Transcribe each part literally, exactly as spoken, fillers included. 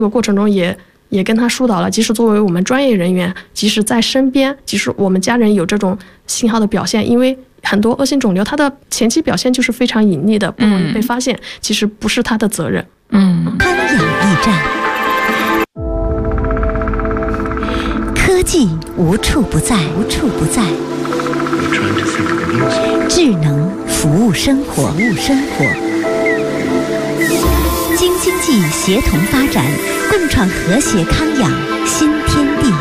这个过程中也也跟他疏导了，即使作为我们专业人员，即使在身边，即使我们家人有这种信号的表现，因为很多恶性肿瘤它的前期表现就是非常隐匿的，不容易被发现，嗯、其实不是他的责任。 嗯，康养驿站，科技无处不在，无处不在。智能服务生活，服务生活。京津冀协同发展，共创和谐康养新天地。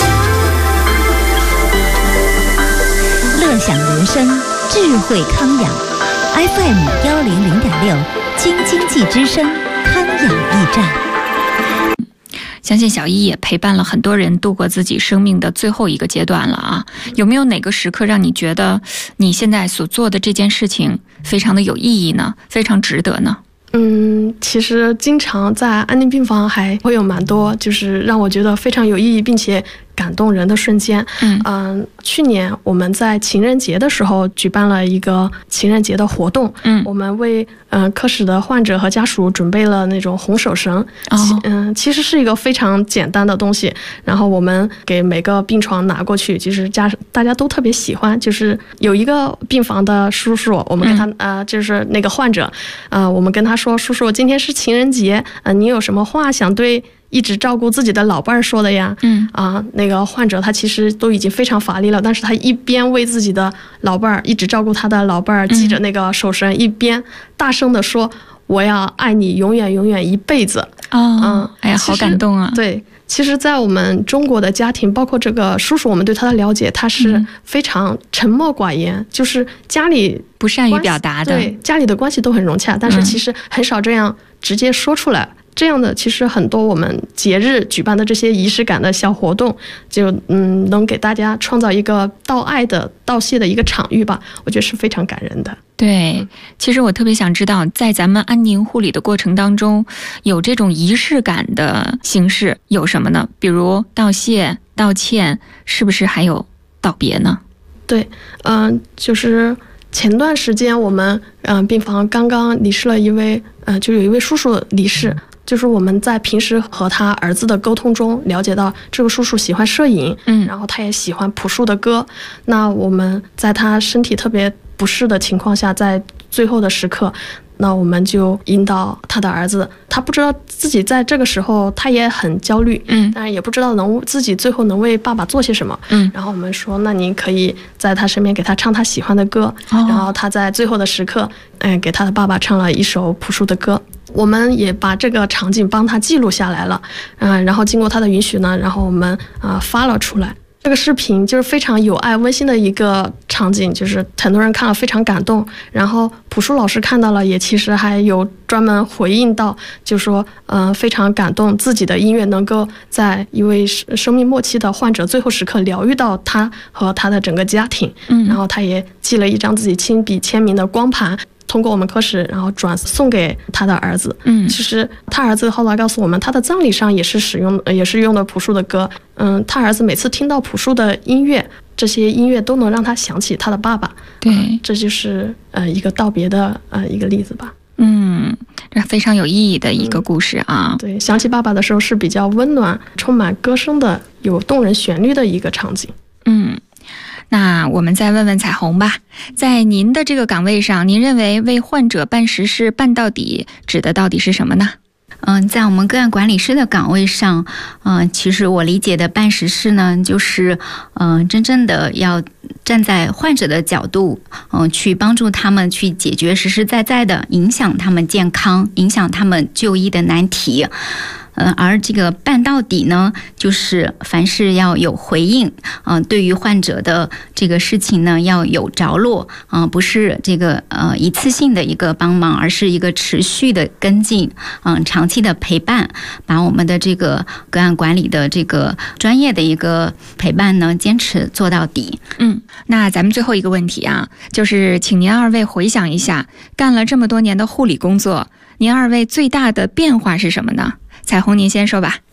乐享人生，智慧康养。F M 幺零零点六，京津冀之声康养驿站。 相信小一也陪伴了很多人度过自己生命的最后一个阶段了啊！有没有哪个时刻让你觉得你现在所做的这件事情非常的有意义呢？非常值得呢？ 嗯，其实经常在安宁病房还会有蛮多，就是让我觉得非常有意义并且感动人的瞬间。嗯、呃，去年我们在情人节的时候举办了一个情人节的活动。嗯，我们为嗯、呃、科室的患者和家属准备了那种红手绳。哦，嗯、呃，其实是一个非常简单的东西，然后我们给每个病床拿过去，就是家大家都特别喜欢。就是有一个病房的叔叔，我们跟他、嗯、呃就是那个患者，呃，我们跟他说，叔叔，今天是情人节，呃，你有什么话想对一直照顾自己的老伴儿说的呀？嗯啊、呃，那个患者他其实都已经非常乏力了，但是他一边为自己的老伴儿一直照顾他的老伴儿系着那个手绳，嗯、一边大声地说：“我要爱你永远永远一辈子。” 哦，嗯，哎呀，好感动啊！ 对，其实，在我们中国的家庭，包括这个叔叔，我们对他的了解，他是非常沉默寡言，嗯、就是家里不善于表达的， 对，家里的关系都很融洽，但是其实很少这样直接说出来。嗯，这样的其实很多我们节日举办的这些仪式感的小活动，就嗯能给大家创造一个道爱的道谢的一个场域吧，我觉得是非常感人的。 对，其实我特别想知道，在咱们安宁护理的过程当中，有这种仪式感的形式有什么呢？比如道谢、道歉，是不是还有道别呢？ 对，嗯、呃，就是前段时间我们嗯、呃、病房刚刚离世了一位，呃，就有一位叔叔离世。就是我们在平时和他儿子的沟通中了解到，这个叔叔喜欢摄影，嗯，然后他也喜欢朴树的歌。那我们在他身体特别不适的情况下，在最后的时刻，那我们就引导他的儿子，他不知道自己在这个时候他也很焦虑，嗯，但是也不知道能自己最后能为爸爸做些什么，嗯，然后我们说，那你可以在他身边给他唱他喜欢的歌，哦、然后他在最后的时刻，嗯，给他的爸爸唱了一首朴树的歌。我们也把这个场景帮他记录下来了，嗯、呃，然后经过他的允许呢，然后我们啊、呃、发了出来。这个视频就是非常有爱温馨的一个场景，就是很多人看了非常感动，然后朴树老师看到了也其实还有专门回应到，就说嗯、呃、非常感动，自己的音乐能够在一位生命末期的患者最后时刻疗愈到他和他的整个家庭，嗯，然后他也寄了一张自己亲笔签名的光盘，通过我们科室，然后转送给他的儿子。嗯，其实他儿子后来告诉我们，他的葬礼上也是使用，也是用的朴树的歌。嗯，他儿子每次听到朴树的音乐，这些音乐都能让他想起他的爸爸。对，嗯、这就是呃一个道别的呃一个例子吧。 嗯，这非常有意义的一个故事啊。嗯、 对，想起爸爸的时候是比较温暖、充满歌声的、有动人旋律的一个场景。 嗯。那我们再问问彩虹吧，在您的这个岗位上，您认为为患者办实事办到底指的到底是什么呢？ 嗯，在我们个案管理师的岗位上，嗯，其实我理解的办实事呢，就是嗯，真正的要站在患者的角度，嗯，去帮助他们去解决实实在在的影响他们健康、影响他们就医的难题。呃，而这个办到底呢，就是凡事要有回应，嗯、呃，对于患者的这个事情呢，要有着落，啊、呃，不是这个呃一次性的一个帮忙，而是一个持续的跟进，嗯、呃，长期的陪伴，把我们的这个个案管理的这个专业的一个陪伴呢，坚持做到底。 嗯，那咱们最后一个问题啊，就是请您二位回想一下，干了这么多年的护理工作，您二位最大的变化是什么呢？彩虹，您先说吧。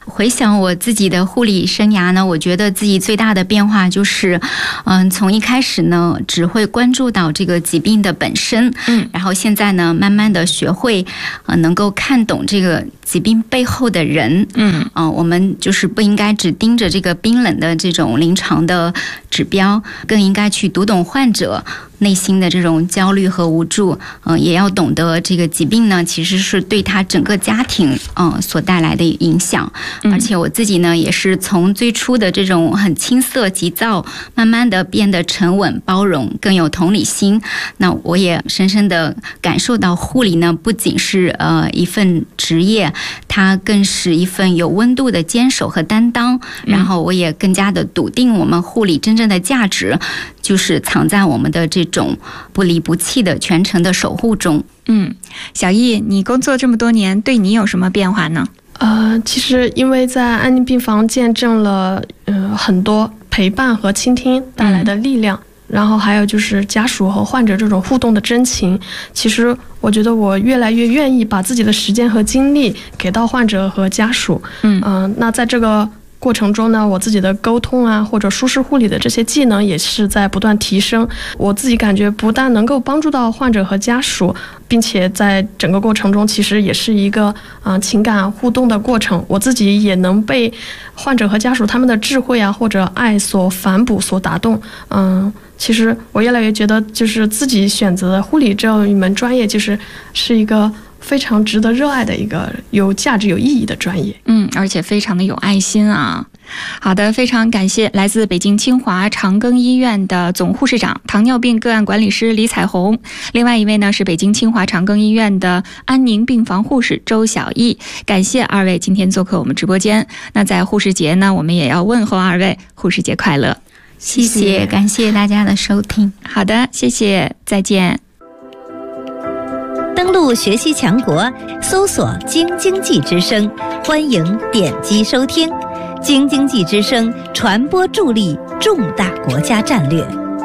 回想我自己的护理生涯呢，我觉得自己最大的变化就是，嗯，从一开始呢只会关注到这个疾病的本身，嗯，然后现在呢慢慢的学会，呃，能够看懂这个疾病背后的人，嗯，啊、呃，我们就是不应该只盯着这个冰冷的这种临床的指标，更应该去读懂患者内心的这种焦虑和无助，嗯、呃，也要懂得这个疾病呢其实是对他整个家庭，嗯、呃，所带来的影响。而且我自己呢，也是从最初的这种很青涩急躁，慢慢的变得沉稳、包容，更有同理心。那我也深深的感受到，护理呢，不仅是呃一份职业，它更是一份有温度的坚守和担当。然后我也更加的笃定，我们护理真正的价值，就是藏在我们的这种不离不弃的全程的守护中。 嗯，小易，你工作这么多年，对你有什么变化呢？ 呃，其实因为在安宁病房见证了呃很多陪伴和倾听带来的力量，嗯、然后还有就是家属和患者这种互动的真情。其实我觉得我越来越愿意把自己的时间和精力给到患者和家属。嗯、呃，那在这个过程中呢，我自己的沟通啊，或者舒适护理的这些技能也是在不断提升。我自己感觉不但能够帮助到患者和家属，并且在整个过程中其实也是一个啊、呃、情感互动的过程。我自己也能被患者和家属他们的智慧啊或者爱所反哺、所打动。嗯，其实我越来越觉得，就是自己选择的护理这一门专业，就是是一个非常值得热爱的一个有价值有意义的专业。 嗯，而且非常的有爱心啊。好的，非常感谢来自北京清华长庚医院的总护士长、糖尿病个案管理师李彩虹，另外一位呢是北京清华长庚医院的安宁病房护士周小易。感谢二位今天做客我们直播间。那在护士节呢，我们也要问候二位护士节快乐。 谢谢，感谢大家的收听。 好的，谢谢，再见。 登录学习强国，搜索京津冀之声，欢迎点击收听。京津冀之声传播助力重大国家战略。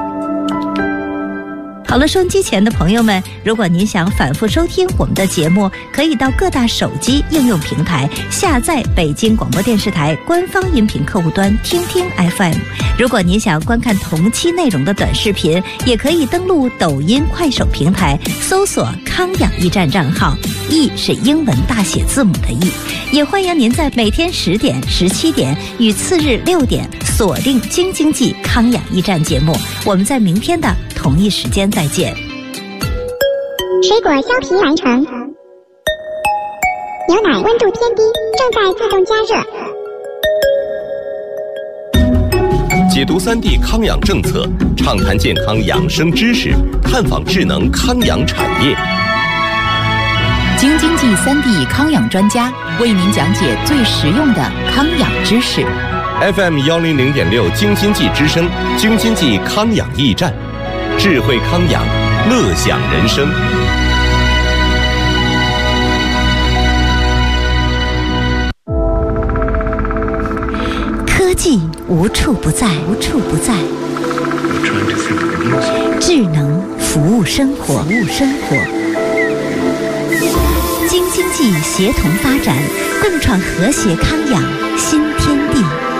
好了，收音机前的朋友们，如果您想反复收听我们的节目，可以到各大手机应用平台下载北京广播电视台官方音频客户端听听 F M。 如果您想观看同期内容的短视频，也可以登录抖音、快手平台搜索康养驿站账号，驿是英文大写字母的驿。也欢迎您在每天十点、十七点与次日六点锁定京津冀康养驿站节目。我们在明天的同一时间再见。 水果削皮完成，牛奶温度偏低，正在自动加热。 解读三 D 康养政策，畅谈健康养生知识，探访智能康养产业。 京津冀三 D 康养专家为您讲解最实用的康养知识。 F M 幺零零点六京津冀之声，京津冀康养驿站，智慧康养，乐享人生。 科技无处不在，无处不在。智能服务生活，服务生活。京津冀协同发展，共创和谐康养新天地。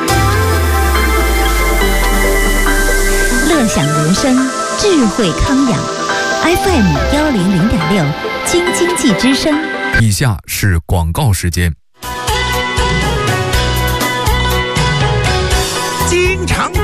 乐享人生，智慧康养。F M 幺零零点六，京津冀之声。 以下是广告时间。 经常